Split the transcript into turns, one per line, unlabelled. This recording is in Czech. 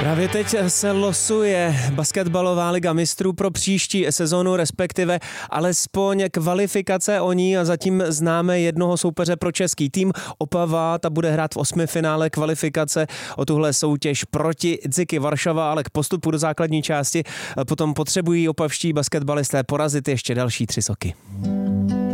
Právě teď se losuje basketbalová liga mistrů pro příští sezonu, respektive alespoň kvalifikace o ní a zatím známe jednoho soupeře pro český tým. Opava, ta bude hrát v 8. finále kvalifikace o tuhle soutěž proti Dziky Varšava, ale k postupu do základní části potom potřebují opavští basketbalisté porazit ještě další 3 soky.